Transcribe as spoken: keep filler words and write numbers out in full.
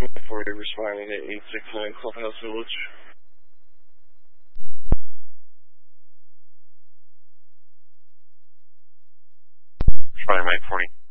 For you responding at eight six nine Clubhouse Village. Responding Mike forty.